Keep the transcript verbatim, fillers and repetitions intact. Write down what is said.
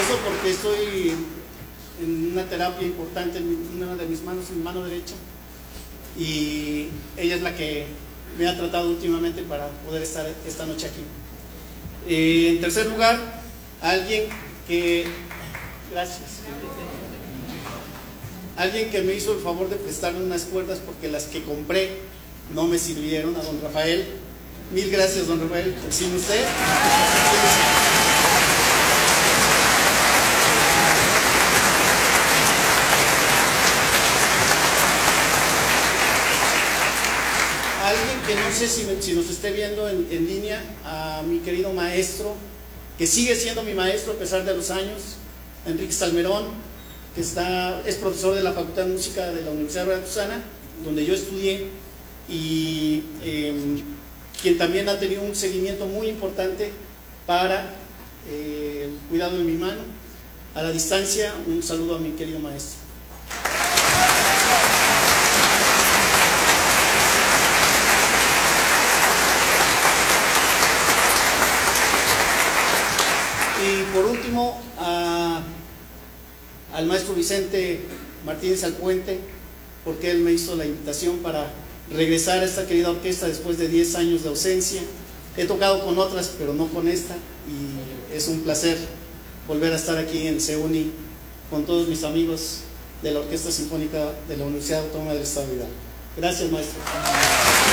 eso porque estoy en una terapia importante en una de mis manos, en mi mano derecha, y ella es la que me ha tratado últimamente para poder estar esta noche aquí. Eh, en tercer lugar, alguien que, gracias, alguien que me hizo el favor de prestarme unas cuerdas porque las que compré no me sirvieron, a don Rafael. Mil gracias, don Rafael. Sin usted. Alguien que no sé si, si nos esté viendo en, en línea, a mi querido maestro, que sigue siendo mi maestro a pesar de los años, Enrique Salmerón, que está, es profesor de la Facultad de Música de la Universidad Veracruzana, donde yo estudié, y eh, quien también ha tenido un seguimiento muy importante para eh, el cuidado de mi mano. A la distancia, un saludo a mi querido maestro. Y por último, a, al maestro Vicente Martínez Alpuente, porque él me hizo la invitación para regresar a esta querida orquesta después de diez años de ausencia. He tocado con otras, pero no con esta, y es un placer volver a estar aquí en CEUNY con todos mis amigos de la Orquesta Sinfónica de la Universidad Autónoma del Estado de Hidalgo. Gracias, maestro.